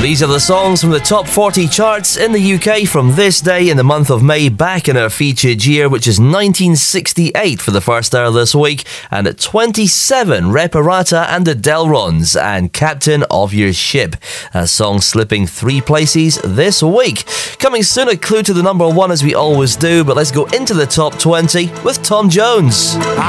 These are the songs from the top 40 charts in the UK from this day in the month of May, back in our featured year, which is 1968 for the first hour this week. And at 27, Reparata and the Delrons and Captain of Your Ship. A song slipping 3 places this week. Coming soon, a clue to the number 1 as we always do, but let's go into the top 20 with Tom Jones.